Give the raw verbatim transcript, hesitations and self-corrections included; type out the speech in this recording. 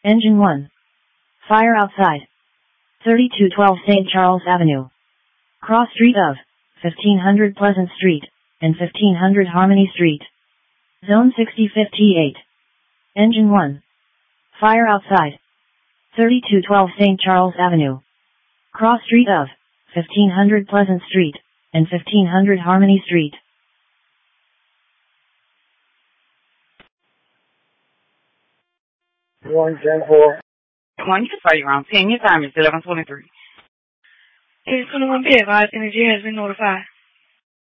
Engine one. Fire outside. thirty-two twelve Saint Charles Avenue. Cross street of fifteen hundred Pleasant Street and fifteen hundred Harmony Street. Zone sixty fifty-eight. Engine one. Fire outside. thirty-two twelve Saint Charles Avenue. Cross street of fifteen hundred Pleasant Street and fifteen hundred Harmony Street. one ten four. One to fire round. Ten, your time is eleven twenty-three. It's twenty-one P F I, energy has been notified.